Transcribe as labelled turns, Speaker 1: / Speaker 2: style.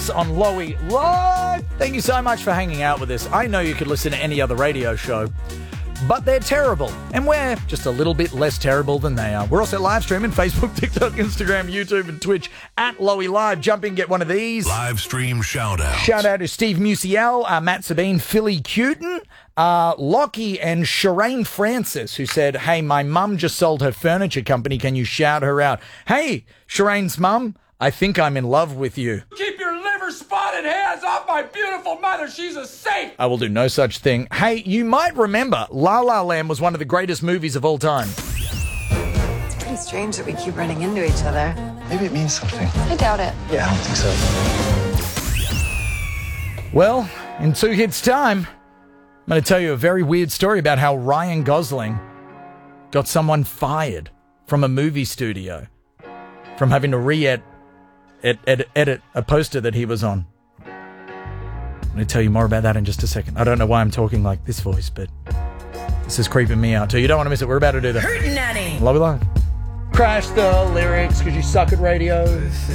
Speaker 1: On Lowy Live. Thank you so much for hanging out with us. I know you could listen to any other radio show, but they're terrible, and we're just a little bit less terrible than they are. We're also live streaming Facebook, TikTok, Instagram, YouTube, and Twitch at Lowy Live. Jump in, get one of these.
Speaker 2: Live stream shout out.
Speaker 1: Shout out to Steve Musial, Matt Sabine, Philly Cuton, Lockie, and Shireen Francis, who said, "Hey, my mum just sold her furniture company. Can you shout her out?" Hey, Shireen's mum, I think I'm in love with you.
Speaker 3: Keep your liver-spotted hands off my beautiful mother. She's a saint.
Speaker 1: I will do no such thing. Hey, you might remember La La Land was one of the greatest movies of all time.
Speaker 4: It's pretty strange that we keep running into each other.
Speaker 5: Maybe it means something.
Speaker 4: I doubt it.
Speaker 5: Yeah, I don't think so.
Speaker 1: Well, in 2 hits time, I'm going to tell you a very weird story about how Ryan Gosling got someone fired from a movie studio from having to edit a poster that he was on. I'm going to tell you more about that in just a second. I don't know why I'm talking like this voice, but this is creeping me out too. You don't want to miss it. We're about to do the
Speaker 6: Hurtin' Nanny.
Speaker 1: Love it live. Crash the lyrics because you suck at radio.